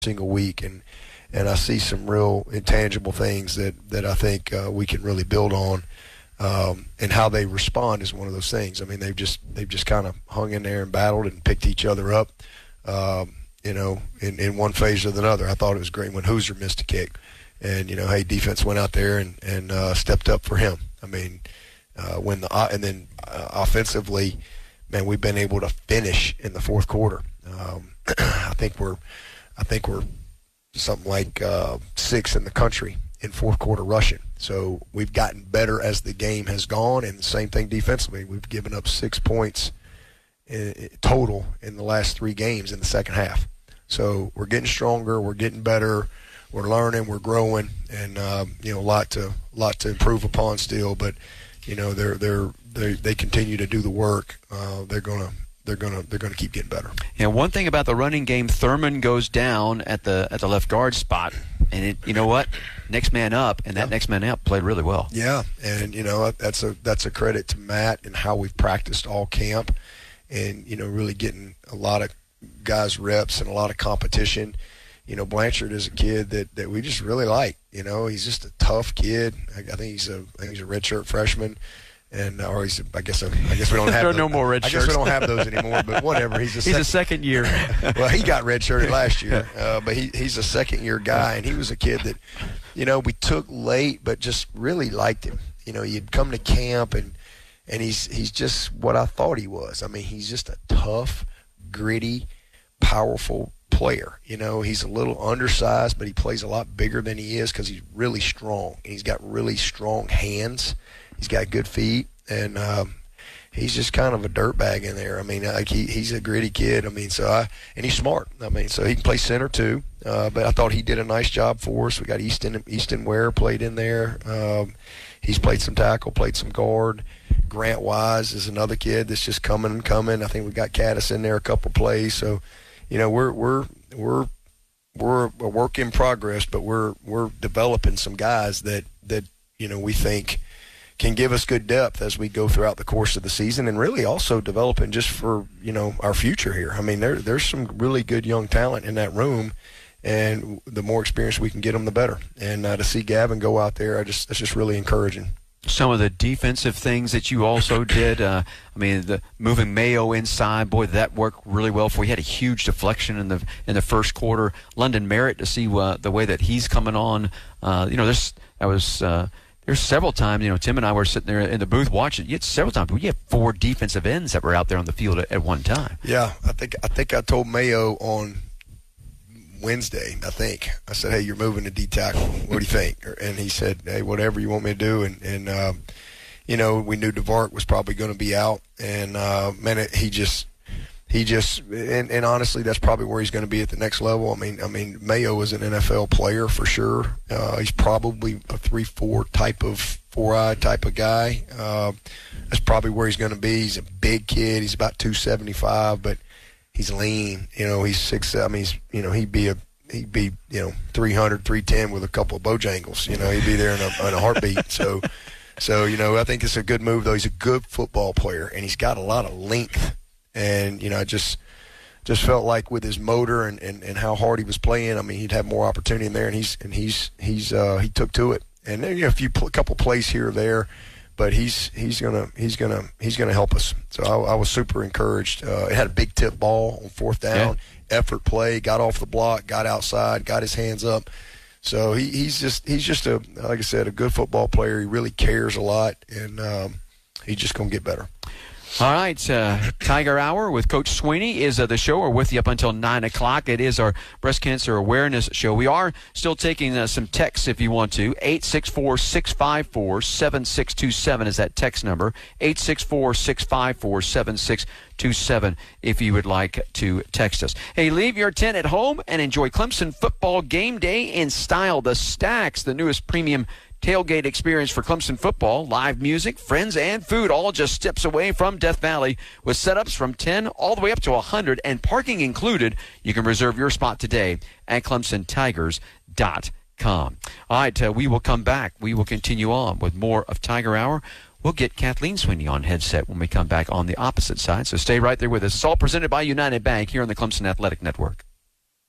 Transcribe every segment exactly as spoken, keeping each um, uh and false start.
single week, and and I see some real intangible things that that I think uh, we can really build on. Um, and how they respond is one of those things. I mean, they've just they've just kind of hung in there and battled and picked each other up, um, you know, in, in one phase or the other. I thought it was great when Hoosier missed a kick, and you know, hey, defense went out there and and uh, stepped up for him. I mean, uh, when the uh, and then uh, offensively, man, we've been able to finish in the fourth quarter. Um, I think we're I think we're something like uh, sixth in the country in fourth quarter rushing. So we've gotten better as the game has gone, and the same thing defensively. We've given up six points in, total in the last three games in the second half. So we're getting stronger, we're getting better, we're learning, we're growing, and um, you know, a lot to lot to improve upon still. But you know, they're they're they they continue to do the work. Uh, they're gonna. They're gonna they're gonna keep getting better. Yeah, one thing about the running game, Thurman goes down at the at the left guard spot, and it, you know what, next man up, and that yeah. next man up played really well. Yeah, and you know that's a that's a credit to Matt and how we've practiced all camp, and you know really getting a lot of guys reps and a lot of competition. You know, Blanchard is a kid that, that we just really like. You know, he's just a tough kid. I, I think he's a I think he's a redshirt freshman. And or he's, I guess, I guess we don't have. There are those. no more red I shirts. guess we don't have those anymore. But whatever. He's a he's second, a second year. Well, he got redshirted last year, uh, but he he's a second year guy, and he was a kid that, you know, we took late, but just really liked him. You know, he'd come to camp, and and he's he's just what I thought he was. I mean, he's just a tough, gritty, powerful player. You know, he's a little undersized, but he plays a lot bigger than he is because he's really strong. And he's got really strong hands. He's got good feet. And um, he's just kind of a dirtbag in there. I mean, like he, he's a gritty kid. I mean, so I and he's smart. I mean, so he can play center too. Uh, but I thought he did a nice job for us. We got Easton Easton Ware played in there. Um, he's played some tackle, played some guard. Grant Wise is another kid that's just coming and coming. I think we got Caddis in there a couple plays. So, you know, we're we're we're we're a work in progress, but we're we're developing some guys that that you know we think can give us good depth as we go throughout the course of the season, and really also developing just for, you know, our future here. I mean, there there's some really good young talent in that room, and the more experience we can get them, the better. And uh, to see Gavin go out there, I just it's just really encouraging. Some of the defensive things that you also did, uh, I mean, the moving Mayo inside, boy, that worked really well for you. He had a huge deflection in the in the first quarter. London Merritt, to see uh, the way that he's coming on, uh, you know, this that was. Uh, There's several times, you know, Tim and I were sitting there in the booth watching. You had several times. We had four defensive ends that were out there on the field at, at one time. Yeah, I think I think I told Mayo on Wednesday. I think I said, "Hey, you're moving to D tackle. What do you think?" And he said, "Hey, whatever you want me to do." And and um, you know, we knew DeVark was probably going to be out, and uh, man, it, he just. He just and, and honestly, that's probably where he's going to be at the next level. I mean, I mean, Mayo is an N F L player for sure. Uh, he's probably a three four type of four-eye type of guy. Uh, that's probably where he's going to be. He's a big kid. He's about two seventy-five, but he's lean. You know, he's six. I mean, he's you know he'd be a he'd be you know three hundred, three ten with a couple of Bojangles. You know, he'd be there in a, in a heartbeat. So, so you know, I think it's a good move though. He's a good football player, and he's got a lot of length. And, you know, I just just felt like with his motor and, and, and how hard he was playing, I mean, he'd have more opportunity in there, and he's and he's he's uh, he took to it. And then, you know, a few a couple plays here or there, but he's he's gonna he's gonna he's gonna help us. So I, I was super encouraged. Uh, it had a big tip ball on fourth down, yeah. Effort play, got off the block, got outside, got his hands up. So he, he's just he's just a like I said, a good football player. He really cares a lot, and um, he's just gonna get better. All right, uh, Tiger Hour with Coach Sweeney is uh, the show. We're with you up until nine o'clock. It is our breast cancer awareness show. We are still taking uh, some texts if you want to. eight six four, six five four, seven six two seven is that text number. eight six four, six five four, seven six two seven if you would like to text us. Hey, leave your tent at home and enjoy Clemson football game day in style. The Stacks, the newest premium tailgate experience for Clemson football, live music, friends, and food, all just steps away from Death Valley with setups from ten all the way up to one hundred and parking included. You can reserve your spot today at clemson tigers dot com. All right, uh, we will come back. We will continue on with more of Tiger Hour. We'll get Kathleen Sweeney on headset when we come back on the opposite side, so stay right there with us. It's all presented by United Bank here on the Clemson Athletic Network.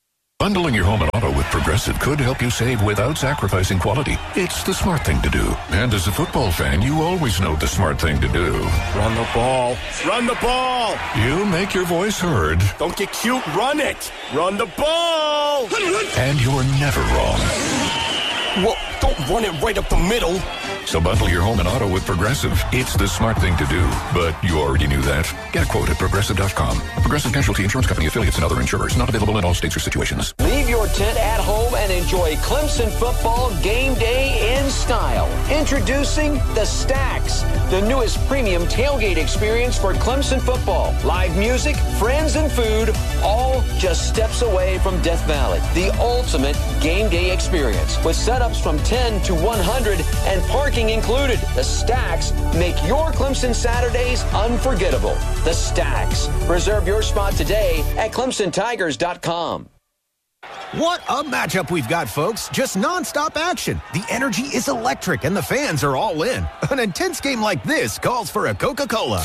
Bundling your home and auto with Progressive could help you save without sacrificing quality. It's the smart thing to do. And as a football fan, you always know the smart thing to do. Run the ball. Run the ball. You make your voice heard. Don't get cute. Run it. Run the ball. And you're never wrong. Well, don't run it right up the middle. So bundle your home and auto with Progressive. It's the smart thing to do. But you already knew that. Get a quote at Progressive dot com. Progressive Casualty Insurance Company affiliates and other insurers. Not available in all states or situations. Leave your tent at home and enjoy Clemson football game day in style. Introducing the Stacks, the newest premium tailgate experience for Clemson football. Live music, friends, and food, all just steps away from Death Valley. The ultimate game day experience with setups from ten to one hundred and parking included. The Stacks make your Clemson Saturdays unforgettable. The Stacks. Reserve your spot today at Clemson Tigers dot com. What a matchup we've got, folks. Just nonstop action. The energy is electric and the fans are all in. An intense game like this calls for a Coca-Cola.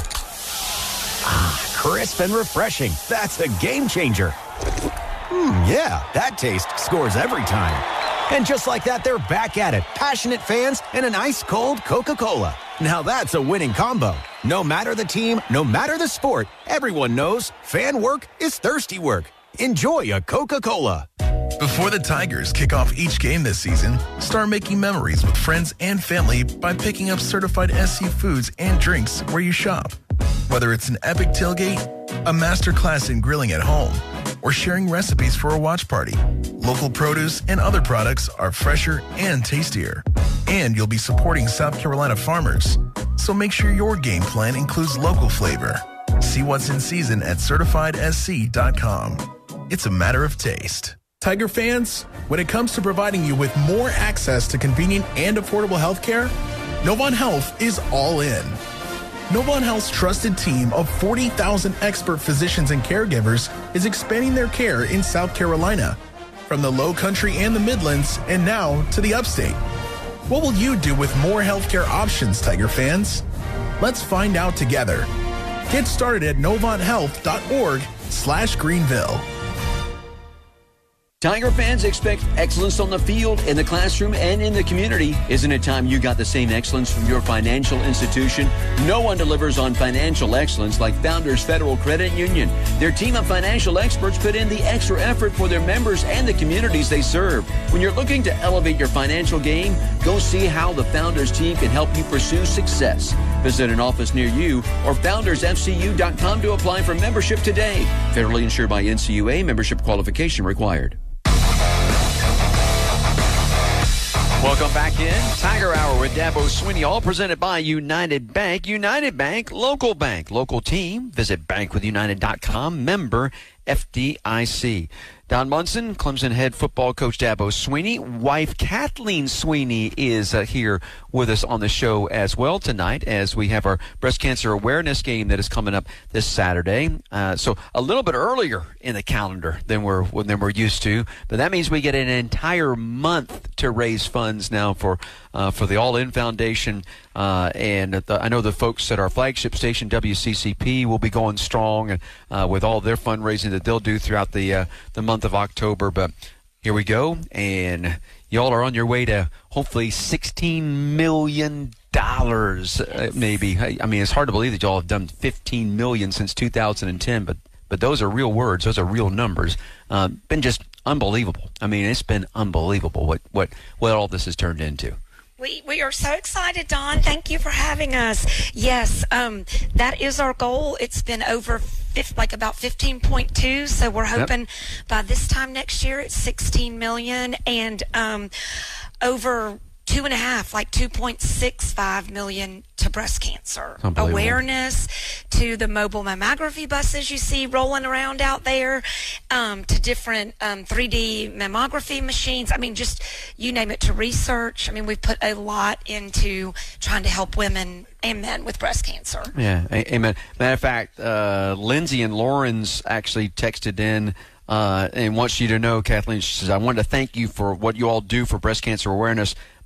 Ah, crisp and refreshing. That's a game changer. Hmm, yeah, that taste scores every time. And just like that, they're back at it. Passionate fans and an ice-cold Coca-Cola. Now that's a winning combo. No matter the team, no matter the sport, everyone knows fan work is thirsty work. Enjoy a Coca-Cola. Before the Tigers kick off each game this season, start making memories with friends and family by picking up certified S C foods and drinks where you shop. Whether it's an epic tailgate, a master class in grilling at home, or sharing recipes for a watch party, local produce and other products are fresher and tastier. And you'll be supporting South Carolina farmers. So make sure your game plan includes local flavor. See what's in season at certified S C dot com. It's a matter of taste. Tiger fans, when it comes to providing you with more access to convenient and affordable health care, Novant Health is all in. Novant Health's trusted team of forty thousand expert physicians and caregivers is expanding their care in South Carolina, from the Low Country and the Midlands, and now to the Upstate. What will you do with more healthcare options, Tiger fans? Let's find out together. Get started at novant health dot org slash Greenville. Tiger fans expect excellence on the field, in the classroom, and in the community. Isn't it time you got the same excellence from your financial institution? No one delivers on financial excellence like Founders Federal Credit Union. Their team of financial experts put in the extra effort for their members and the communities they serve. When you're looking to elevate your financial game, go see how the Founders team can help you pursue success. Visit an office near you or founders f c u dot com to apply for membership today. Federally insured by N C U A. Membership qualification required. Welcome back in. Tiger Hour with Dabo Swinney, all presented by United Bank. United Bank, local bank, local team. Visit bank with united dot com, member F D I C. Don Munson, Clemson head football coach Dabo Swinney. Wife Kathleen Swinney is uh, here with us on the show as well tonight as we have our breast cancer awareness game that is coming up this Saturday. Uh, so a little bit earlier in the calendar than we're than we're used to, but that means we get an entire month to raise funds now for uh, for the All In Foundation. Uh, and the, I know the folks at our flagship station W C C P will be going strong uh, with all their fundraising that they'll do throughout the uh, the month of October. But here we go, and y'all are on your way to hopefully sixteen million dollars, uh, maybe. I, I mean, it's hard to believe that y'all have done fifteen million dollars since two thousand ten, but but those are real words. Those are real numbers. Uh, been just unbelievable. I mean, it's been unbelievable what, what, what all this has turned into. We we are so excited, Don. Thank you for having us. Yes, um, that is our goal. It's been over fifty, like about fifteen point two, so we're hoping yep. by this time next year it's sixteen million and um, over two and a half, like two point six five million to breast cancer awareness, to the mobile mammography buses you see rolling around out there, um, to different um, three D mammography machines. I mean, just you name it, to research. I mean, we've put a lot into trying to help women and men with breast cancer. Yeah, amen. Matter of fact, uh, Lindsay and Lawrence actually texted in Uh, and wants you to know, Kathleen, she says, I wanted to thank you for what you all do for breast cancer awareness.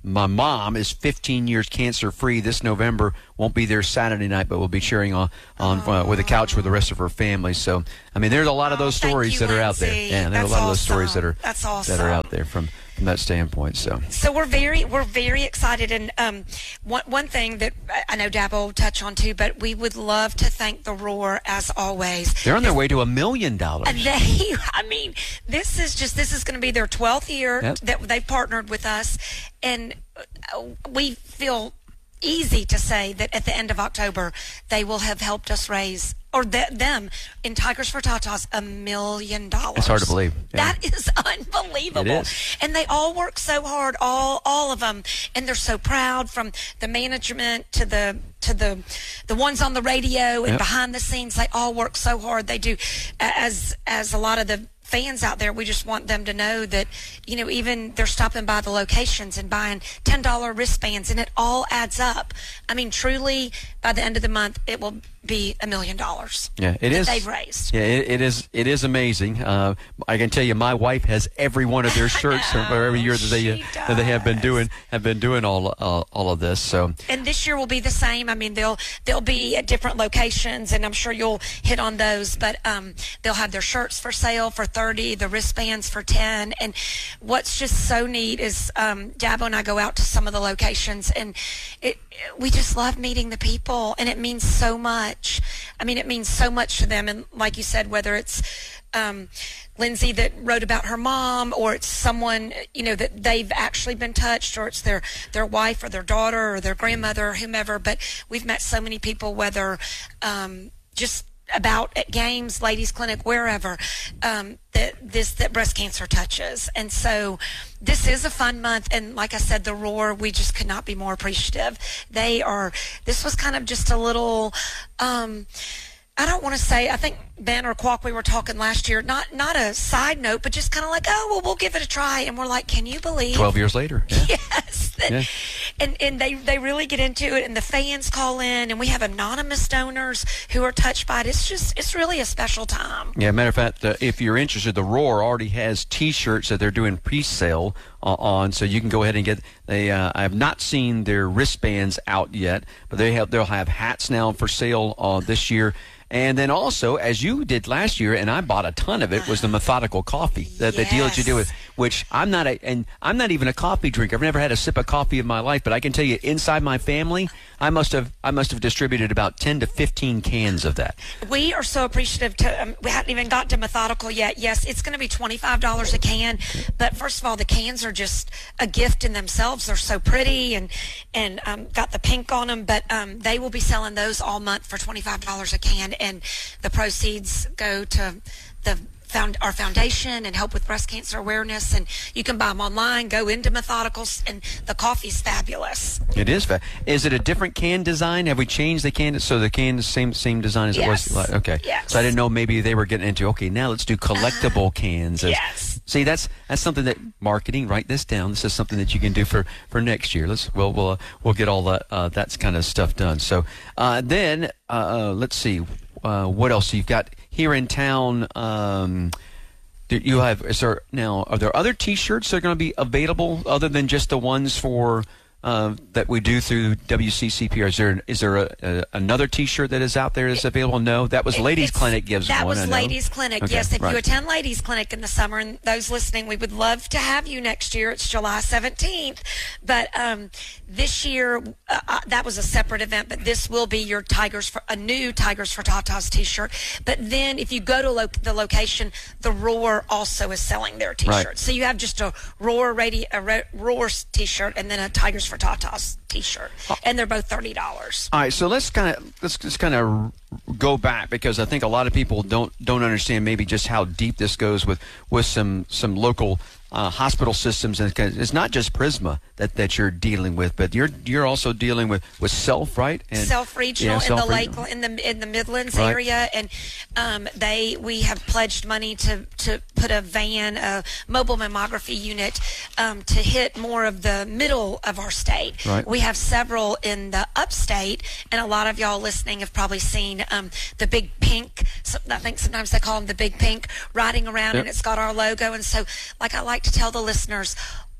my mom is fifteen years cancer-free. This November won't be there Saturday night, but we'll be cheering on, on uh, with the couch with the rest of her family. So, I mean, there's a lot of those oh, stories you, that are Lindsay. out there. Yeah, there's That's a lot awesome. of those stories that are That's awesome. that are out there from, from that standpoint. So, so we're very we're very excited, and um, one one thing that I know Dabo will touch on too, but we would love to thank the Roar as always. They're on their way to a million dollars. They, I mean, this is just this is going to be their twelfth year Yep. that they've partnered with us, and we feel easy to say that at the end of October they will have helped us raise, or th- them in Tigers for Tatas, a million dollars. It's hard to believe. Yeah. That is unbelievable. It is. And they all work so hard, all all of them, and they're so proud, from the management to the to the the ones on the radio and Yep. behind the scenes. They all work so hard. They do, as as a lot of the fans out there, we just want them to know that, you know, even they're stopping by the locations and buying ten dollar wristbands, and it all adds up. I mean, truly, by the end of the month, it will be a million dollars. Yeah, it that is. They've raised. Yeah, it, it is. It is amazing. Uh, I can tell you, my wife has every one of their shirts for every year that they uh, She that they have been does. doing have been doing all uh, all of this. So And this year will be the same. I mean, they'll they'll be at different locations, and I'm sure you'll hit on those. But um, they'll have their shirts for sale for thirty, the wristbands for ten. And what's just so neat is um, Dabo and I go out to some of the locations, and it we just love meeting the people, and it means so much. I mean, it means so much to them. And like you said, whether it's um, Lindsay that wrote about her mom, or it's someone, you know, that they've actually been touched, or it's their, their wife or their daughter or their grandmother or whomever. But we've met so many people, whether um, just about at games, ladies clinic, wherever, um, that this that breast cancer touches. And so this is a fun month, and like I said, the Roar, we just could not be more appreciative. They are, this was kind of just a little, um, I don't want to say, I think Ben or Quack, we were talking last year, not not a side note, but just kind of like, oh, well, we'll give it a try. And we're like, can you believe? twelve years later. Yeah. Yes. That, Yeah. And and they, they really get into it, and the fans call in, and we have anonymous donors who are touched by it. It's just, it's really a special time. Yeah, matter of fact, uh, if you're interested, the Roar already has T-shirts that they're doing pre-sale uh, on, so you can go ahead and get. They, uh, I have not seen their wristbands out yet, but they have. They'll have hats now for sale uh, this year. And then also, as you did last year, and I bought a ton of it, was the Methodical coffee, the, the deal that you do with, which I'm not a, and I'm not even a coffee drinker. I've never had a sip of coffee in my life, but I can tell you, inside my family, I must have, I must have distributed about ten to fifteen cans of that. We are so appreciative to, um, we haven't even got to Methodical yet. Yes, it's going to be twenty-five dollars a can, but first of all, the cans are just a gift in themselves. They're so pretty, and, and um, got the pink on them, but um, they will be selling those all month for twenty-five dollars a can, and the proceeds go to the found our foundation and help with breast cancer awareness. And you can buy them online, go into Methodicals, and the coffee's fabulous. It is. Fa- is it a different can design? Have we changed the can so the can is same same design as Yes. it was? Like, okay. Yes. So I didn't know maybe they were getting into okay. Now let's do collectible cans. As, Yes. See, that's that's something that marketing. Write this down. This is something that you can do for, for next year. Let's we'll we'll uh, we'll get all that uh, that's kind of stuff done. So uh, then uh, uh, let's see uh, what else you've got here in town. Um, do you have is there now? Are there other T-shirts that are going to be available other than just the ones for? Uh, that we do through W C C P R. Is there is there a, a, another T-shirt that is out there that's available? No, that was Ladies It's- Clinic gives that one. was I know. Ladies Clinic. Okay, Yes, if right. you attend Ladies Clinic in the summer, and those listening, we would love to have you next year. It's July seventeenth, but um, this year uh, uh, that was a separate event. But this will be your Tigers for a new Tigers for Tatas T-shirt. But then if you go to lo- the location, the Roar also is selling their T-shirts. Right. So you have just a Roar radio, a Ro- Roar T-shirt, and then a Tigers for Tatas T-shirt, and they're both thirty dollars. All right, so let's kind of let's just kind of go back because I think a lot of people don't don't understand maybe just how deep this goes with with some some local uh, hospital systems, and it's not just Prisma that, that you're dealing with, but you're you're also dealing with, with Self, right? And, Self Regional yeah, in the Self Lake Regional. in the in the Midlands Right. area, and um, they we have pledged money to to put a van, a mobile mammography unit, um, to hit more of the middle of our state. Right. We have several in the upstate, and a lot of y'all listening have probably seen um, the Big Pink. So I think sometimes they call them the Big Pink, riding around, Yep. and it's got our logo. And so, like I like to tell the listeners,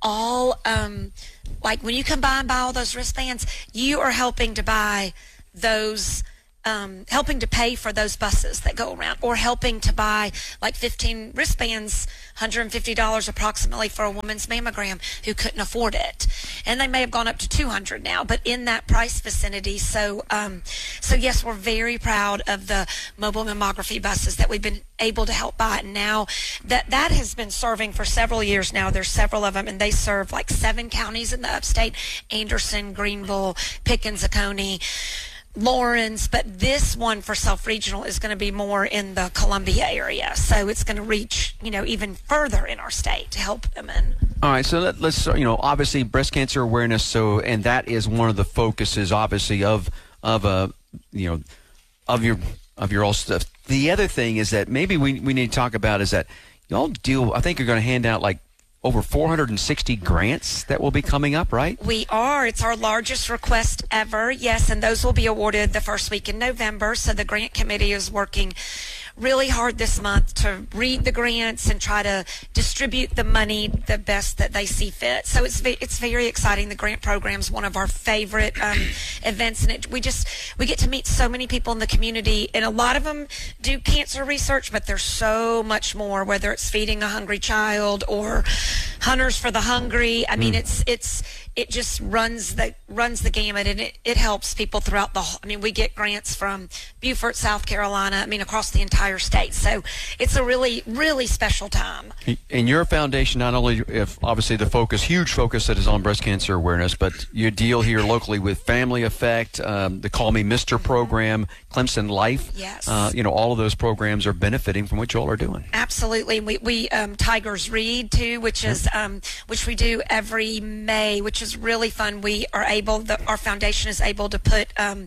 all, um, like when you combine and buy all those wristbands, you are helping to buy those, um, helping to pay for those buses that go around, or helping to buy like fifteen wristbands, one hundred fifty dollars approximately for a woman's mammogram who couldn't afford it. And they may have gone up to two hundred now, but in that price vicinity. So, um, so yes, we're very proud of the mobile mammography buses that we've been able to help buy. And now that that has been serving for several years now. There's several of them, and they serve like seven counties in the upstate: Anderson, Greenville, Pickens, Oconee, Lawrence. But this one for Self Regional is going to be more in the Columbia area, so it's going to reach, you know, even further in our state to help women. All right, so let, let's you know, obviously breast cancer awareness. So, and that is one of the focuses, obviously, of of uh, you know, of your of your all stuff. The other thing is that maybe we we need to talk about is that y'all deal. I think you're going to hand out like over four hundred sixty grants that will be coming up, right? We are. It's our largest request ever, yes, and those will be awarded the first week in November. So the grant committee is working really hard this month to read the grants and try to distribute the money the best that they see fit. So it's ve- it's very exciting. The grant program is one of our favorite um, events, and it, we just we get to meet so many people in the community, and a lot of them do cancer research, but there's so much more. Whether it's feeding a hungry child or Hunters for the Hungry, I mean, mm. it's it's it just runs the runs the gamut, and it, it helps people throughout the whole. I mean, we get grants from Beaufort, South Carolina. I mean, across the entire state. So it's a really, really special time. In your foundation, not only if obviously the focus, huge focus that is on breast cancer awareness, but you deal here locally with Family Effect, um, the Call Me Mister Mm-hmm. program, Clemson Life. Yes. Uh, you know, all of those programs are benefiting from what you all are doing. Absolutely. We, we um, Tigers Read, too, which is um, which we do every May, which is really fun. We are able, the, our foundation is able to put um,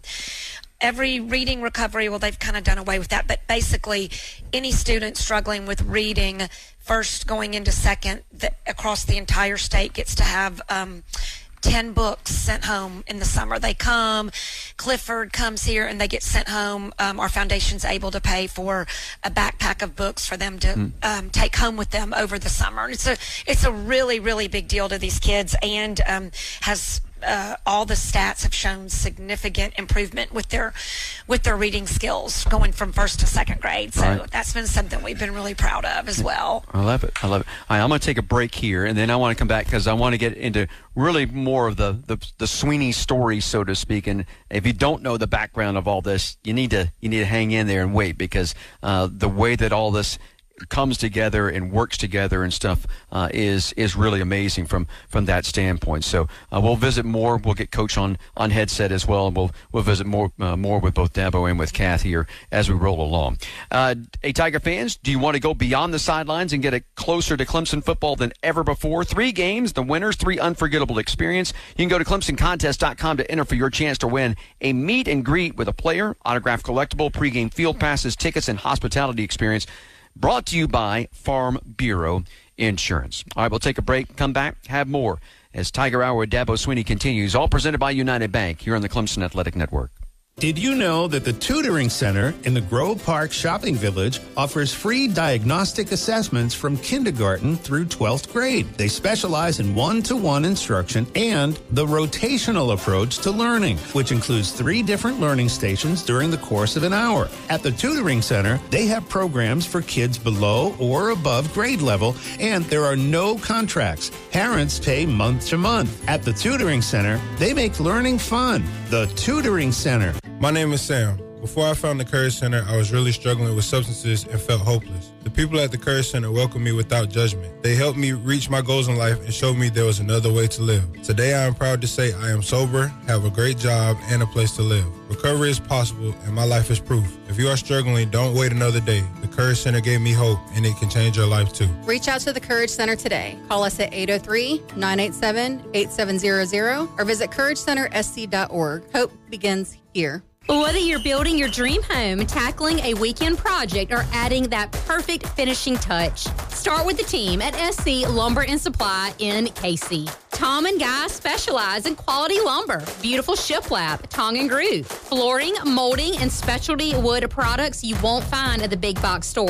every reading recovery, well, they've kind of done away with that, but basically any student struggling with reading, first going into second, the, across the entire state gets to have um, ten books sent home in the summer. They come, Clifford comes here, and they get sent home. Um, our foundation's able to pay for a backpack of books for them to mm. um, take home with them over the summer. It's a it's a really, really big deal to these kids, and um, has Uh, all the stats have shown significant improvement with their with their reading skills going from first to second grade. So right. that's been something we've been really proud of as well. I love it. I love it. All right, I'm going to take a break here, and then I want to come back because I want to get into really more of the, the the Sweeney story, so to speak. And if you don't know the background of all this, you need to you need to hang in there and wait, because uh, the way that all this comes together and works together and stuff uh, is is really amazing from from that standpoint. So uh, we'll visit more. We'll get Coach on on headset as well, and we'll we'll visit more uh, more with both Dabo and with Kath here as we roll along. Uh, hey, Tiger fans, do you want to go beyond the sidelines and get it closer to Clemson football than ever before? Three games, the winners, three unforgettable experience. You can go to Clemson Contest dot com to enter for your chance to win a meet and greet with a player, autographed collectible, pregame field passes, tickets, and hospitality experience. Brought to you by Farm Bureau Insurance. All right, we'll take a break, come back, have more as Tiger Hour with Dabo Sweeney continues, all presented by United Bank here on the Clemson Athletic Network. Did you know that the Tutoring Center in the Grove Park Shopping Village offers free diagnostic assessments from kindergarten through twelfth grade? They specialize in one-to-one instruction and the rotational approach to learning, which includes three different learning stations during the course of an hour. At the Tutoring Center, they have programs for kids below or above grade level, and there are no contracts. Parents pay month to month. At the Tutoring Center, they make learning fun. The Tutoring Center. My name is Sam. Before I found the Courage Center, I was really struggling with substances and felt hopeless. The people at the Courage Center welcomed me without judgment. They helped me reach my goals in life and showed me there was another way to live. Today, I am proud to say I am sober, have a great job, and a place to live. Recovery is possible, and my life is proof. If you are struggling, don't wait another day. The Courage Center gave me hope, and it can change your life, too. Reach out to the Courage Center today. Call us at eight oh three, nine eight seven, eight seven zero zero or visit courage center s c dot org. Hope begins here. Whether you're building your dream home, tackling a weekend project, or adding that perfect finishing touch, start with the team at S C Lumber and Supply in K C. Tom and Guy specialize in quality lumber, beautiful shiplap, tongue and groove, flooring, molding, and specialty wood products you won't find at the big box stores.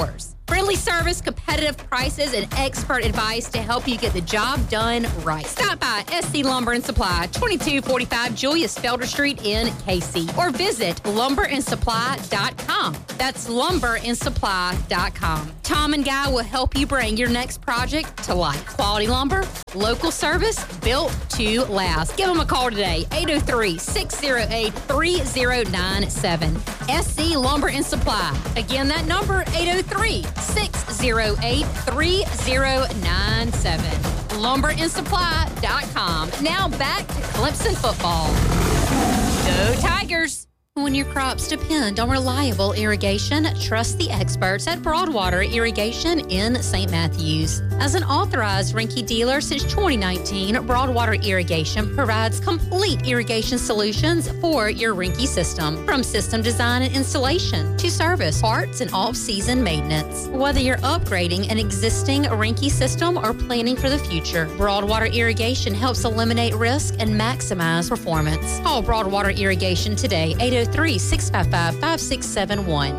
Friendly service, competitive prices, and expert advice to help you get the job done right. Stop by S C Lumber and Supply, twenty-two forty-five Julius Felder Street in K C, or visit lumber and supply dot com. That's lumber and supply dot com. Tom and Guy will help you bring your next project to life. Quality lumber, local service, built to last. Give them a call today, eight oh three, six oh eight, three oh nine seven. S C Lumber and Supply. Again, that number, eight oh three, six oh eight, three oh nine seven. lumber and supply dot com. Now back to Clemson football. Go Tigers! When your crops depend on reliable irrigation, trust the experts at Broadwater Irrigation in Saint Matthews. As an authorized Rinky dealer since twenty nineteen, Broadwater Irrigation provides complete irrigation solutions for your Rinky system, from system design and installation to service, parts, and off-season maintenance. Whether you're upgrading an existing Rinky system or planning for the future, Broadwater Irrigation helps eliminate risk and maximize performance. Call Broadwater Irrigation today, eight oh three, six five five, five six seven one.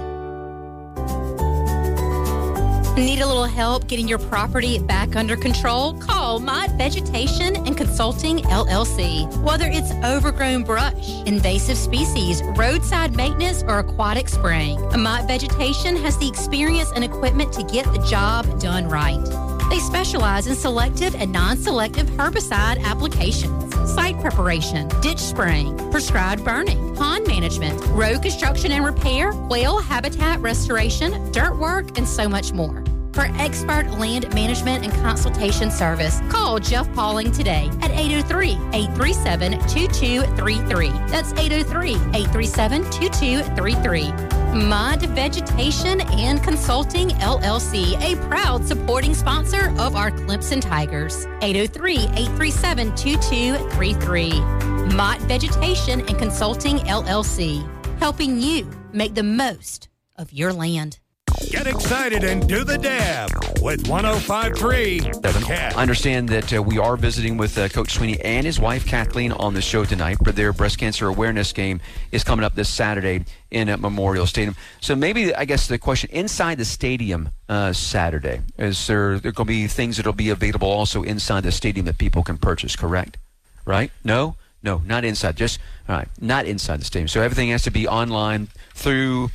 Need a little help getting your property back under control? Call Mott Vegetation and Consulting, L L C. Whether it's overgrown brush, invasive species, roadside maintenance, or aquatic spraying, Mott Vegetation has the experience and equipment to get the job done right. They specialize in selective and non-selective herbicide applications, site preparation, ditch spraying, prescribed burning, pond management, road construction and repair, whale habitat restoration, dirt work, and so much more. For expert land management and consultation service, call Jeff Pauling today at eight oh three, eight three seven, two two three three. That's eight oh three, eight three seven, two two three three. Mott Vegetation and Consulting, L L C, a proud supporting sponsor of our Clemson Tigers. eight oh three, eight three seven, two two three three. Mott Vegetation and Consulting, L L C, helping you make the most of your land. Get excited and do the dab with one oh five point three The Cat. I understand that uh, we are visiting with uh, Coach Sweeney and his wife Kathleen on the show tonight. But their breast cancer awareness game is coming up this Saturday in uh, Memorial Stadium. So maybe, I guess the question, inside the stadium uh, Saturday, is there, there going to be things that will be available also inside the stadium that people can purchase, correct? Right? No? No, not inside. Just, all right, not inside the stadium. So everything has to be online through...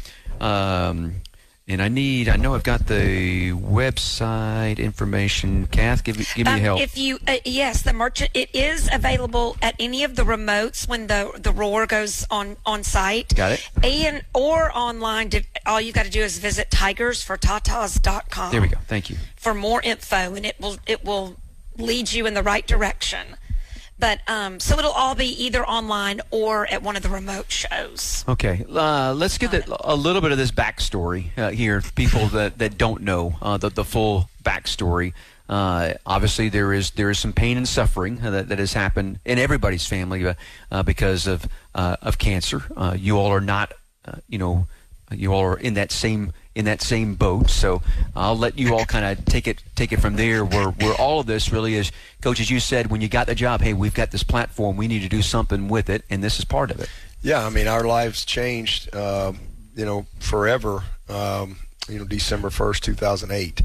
Um, And I need, I know I've got the website information. Kath, give, give me um, help. If you, uh, yes, the merchant, it is available at any of the remotes when the the roar goes on, on site. Got it. And, or online, to, all you got to do is visit tigers for tatas dot com. There we go. Thank you. For more info, and it will it will lead you in the right direction. But um, so it'll all be either online or at one of the remote shows. Okay, uh, let's get the, a little bit of this backstory uh, here. People that, that don't know uh, the the full backstory. Uh, obviously, there is there is some pain and suffering that, that has happened in everybody's family uh, uh, because of uh, of cancer. Uh, you all are not, uh, you know, you all are in that same in that same boat. So I'll let you all kind of take it take it from there. Where where all of this really is, Coach, as you said, when you got the job, hey, we've got this platform, we need to do something with it, and this is part of it. Yeah, I mean, our lives changed, uh, you know, forever. Um, you know, December first, two thousand eight.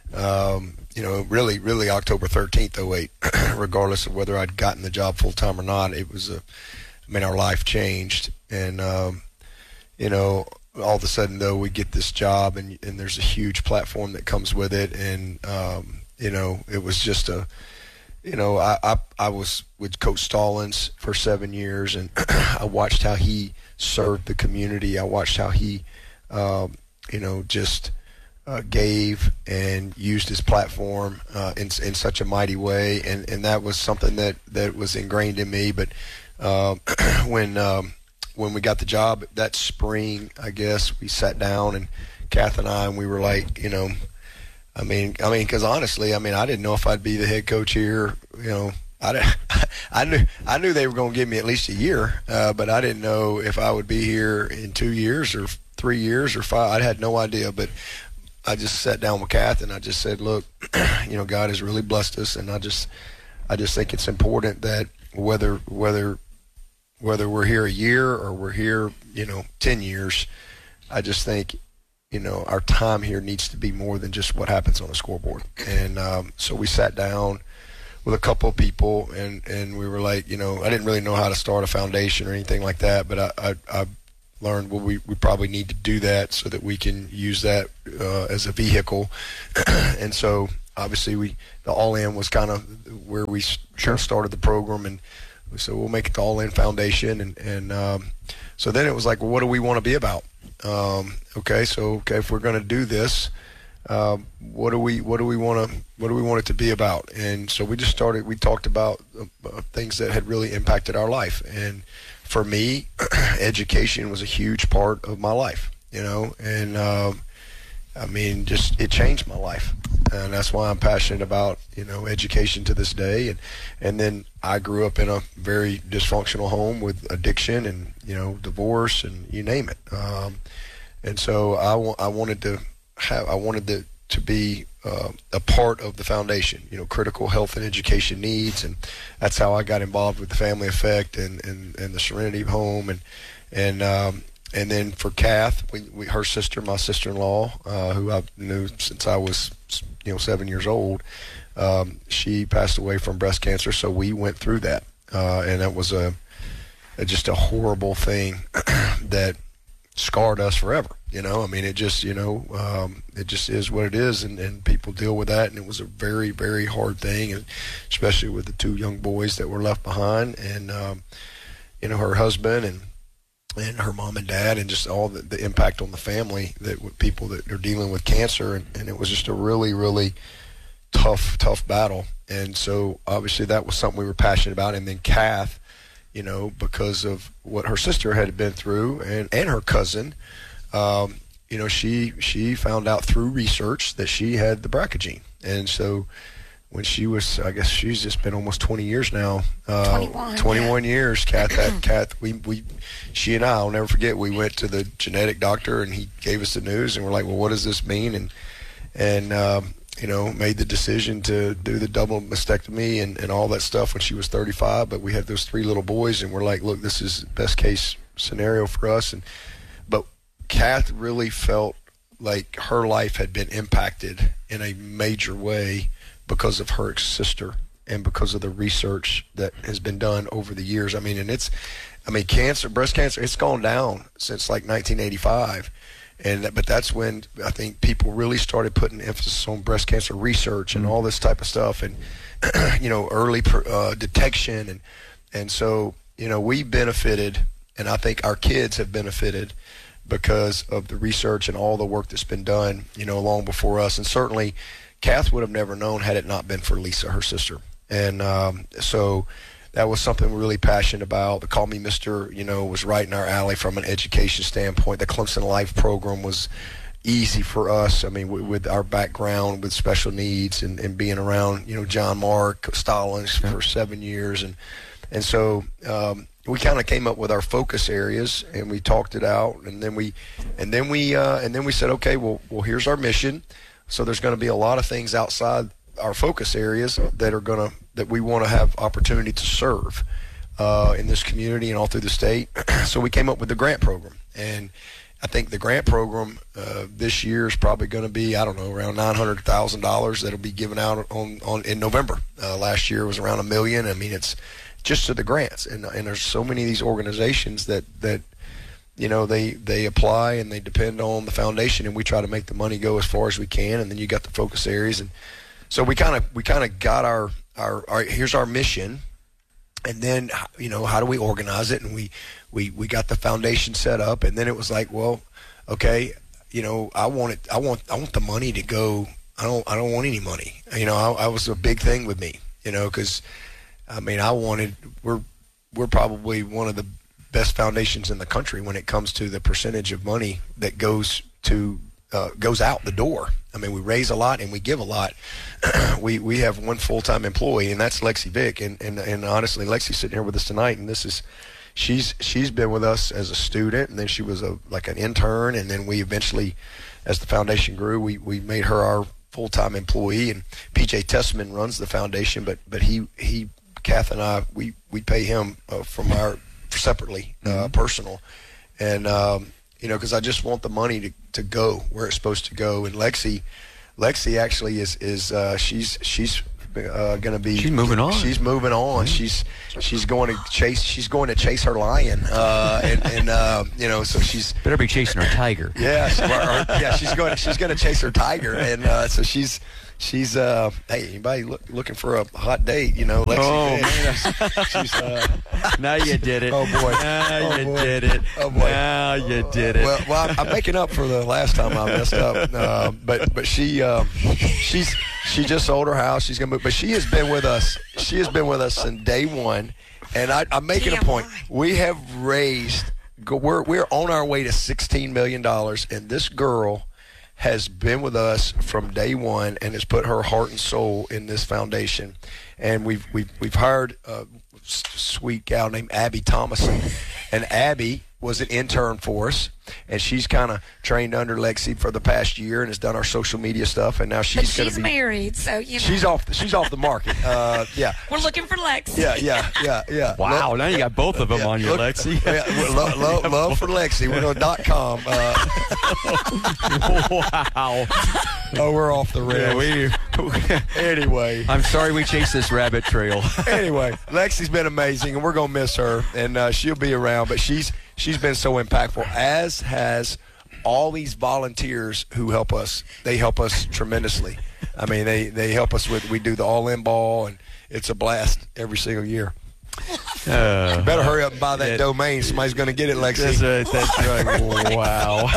Um, you know, really, really October thirteenth, oh eight. Regardless of whether I'd gotten the job full time or not, it was a. I mean, our life changed, and um, you know. All of a sudden, though, we get this job, and and there's a huge platform that comes with it, and um, you know, it was just a, you know, I, I I was with Coach Stallings for seven years, and I watched how he served the community. I watched how he, um, you know, just uh, gave and used his platform uh, in in such a mighty way, and and that was something that that was ingrained in me. But uh, when um, when we got the job that spring, I guess we sat down, and Kath and I, and we were like, you know, I mean, I mean, because honestly, I mean, I didn't know if I'd be the head coach here. You know, I, I knew I knew they were going to give me at least a year, uh, but I didn't know if I would be here in two years or three years or five. I had no idea, but I just sat down with Kath and I just said, look, you know, God has really blessed us, and I just, I just think it's important that whether whether whether we're here a year or we're here, you know, ten years, I just think you know, our time here needs to be more than just what happens on the scoreboard. And um, so we sat down with a couple of people, and, and we were like, you know, I didn't really know how to start a foundation or anything like that, but I, I, I learned, well, we, we probably need to do that so that we can use that uh, as a vehicle. And so obviously we the All-In was kind of where we sure. started the program, and we said we'll make it the All-In Foundation. And, and um, so then it was like, well, what do we want to be about? Um, okay, so okay, if we're going to do this, uh, what do we what do we want to what do we want it to be about? And so we just started. We talked about uh, things that had really impacted our life, and for me, education was a huge part of my life. You know, and um, I mean, just it changed my life, and that's why I'm passionate about, you know, education to this day. And and then I grew up in a very dysfunctional home with addiction and, you know, divorce and you name it. Um, and so I, wa- I wanted to have I wanted to to be uh, a part of the foundation, you know, critical health and education needs, and that's how I got involved with the Family Effect and and, and the Serenity Home, and and um, and then for Kath, we, we, her sister, my sister-in-law, uh, who I knew since I was, you know, seven years old, um, she passed away from breast cancer. So we went through that, uh, and that was a, a just a horrible thing that scarred us forever. You know, I mean, it just, you know, um, it just is what it is, and, and people deal with that, and it was a very, very hard thing, and especially with the two young boys that were left behind, and um, you know, her husband and. and her mom and dad, and just all the, the impact on the family that with people that are dealing with cancer. And, and it was just a really, really tough, tough battle. And so obviously that was something we were passionate about. And then Kath, you know, because of what her sister had been through, and, and her cousin, um, you know, she, she found out through research that she had the B R C A gene. And so when she was, I guess she's just been almost twenty years now. Uh, twenty-one. twenty-one years. Kath, that, Kath, we, we, she and I, I'll never forget, we went to the genetic doctor, and he gave us the news, and we're like, well, what does this mean? And, and, um, you know, made the decision to do the double mastectomy and, and all that stuff when she was thirty-five. But we had those three little boys, and we're like, look, this is the best case scenario for us. And, but Kath really felt like her life had been impacted in a major way because of her sister and because of the research that has been done over the years. I mean, and it's, I mean, cancer, breast cancer, it's gone down since like nineteen eighty-five. And that, but that's when I think people really started putting emphasis on breast cancer research and all this type of stuff, and, you know, early uh, detection. And, and so, you know, we benefited, and I think our kids have benefited because of the research and all the work that's been done, you know, long before us. And certainly, Kath would have never known had it not been for Lisa, her sister. And um, so that was something we're really passionate about. The Call Me Mister, you know, was right in our alley from an education standpoint. The Clemson Life program was easy for us. I mean, with, with our background with special needs and, and being around, you know, John Mark Stallings for seven years. And, and so um, we kind of came up with our focus areas, and we talked it out. And then we, and then we, uh, and then we said, okay, well, well, here's our mission. So there's going to be a lot of things outside our focus areas that are going to that we want to have opportunity to serve uh, in this community and all through the state. So we came up with the grant program, and I think the grant program uh, this year is probably going to be, I don't know, around nine hundred thousand dollars that'll be given out on, on in November. Uh, last year was around a million. I mean, it's just to the grants, and and there's so many of these organizations that that. You know, they, they apply and they depend on the foundation, and we try to make the money go as far as we can. And then you got the focus areas, and so we kind of we kind of got our, our our here's our mission, and then, you know, how do we organize it? And we we we got the foundation set up, and then it was like, well, okay, you know, I want it, I want I want the money to go. I don't I don't want any money. You know, I, I was a big thing with me. You know, because I mean, I wanted we're we're probably one of the best foundations in the country when it comes to the percentage of money that goes to uh, goes out the door. I mean, we raise a lot and we give a lot. we we have one full-time employee, and that's Lexi Vick, and, and and honestly, Lexi's sitting here with us tonight, and this is she's she's been with us as a student, and then she was a like an intern, and then we eventually, as the foundation grew, we we made her our full-time employee. And P J Tessman runs the foundation, but but he he Kath and I we we pay him uh, from our separately, uh, mm-hmm. personal, and um, you know, because I just want the money to, to go where it's supposed to go. And Lexi, Lexi actually is is uh, she's she's uh, going to be. She's moving on. She's moving on. Mm-hmm. She's she's going to chase. She's going to chase her lion. Uh, and and uh, you know, so she's better be chasing her tiger. Yeah, she, or, or, yeah. She's going. She's going to chase her tiger, and uh, so she's. She's uh hey anybody look, looking for a hot date, you know, Lexi. Oh, she's uh now you did it. Oh boy. Now oh, you boy. did it. Oh boy. Now you did it. Well, well I'm making up for the last time I messed up. Uh, but but she uh, she's she just sold her house. She's gonna move, but she has been with us. She has been with us since day one, and I, I'm making a point. We have raised. We're we're on our way to sixteen million dollars, and this girl has been with us from day one and has put her heart and soul in this foundation. And we've we've we've hired a sweet gal named Abby Thomason, and Abby was an intern for us, and she's kind of trained under Lexi for the past year and has done our social media stuff, and now she's going to she's be married, so you know. She's off. She's off the market. Uh, yeah. We're looking for Lexi. Yeah, yeah, yeah, yeah. Wow, Lo- now you got both of them yeah, on your look, Lexi. Yeah, lo- lo- love for Lexi. We're going dot com. Uh, wow. Oh, we're off the rails. Yeah, we, anyway. I'm sorry we chased this rabbit trail. Anyway, Lexi's been amazing, and we're going to miss her, and uh, she'll be around, but she's she's been so impactful, as has all these volunteers who help us. They help us tremendously. I mean, they, they help us with, we do the all-in ball, and it's a blast every single year. Uh, Better hurry up and buy that it, domain. Somebody's going to get it, Lexi. That's right. That's right. Wow.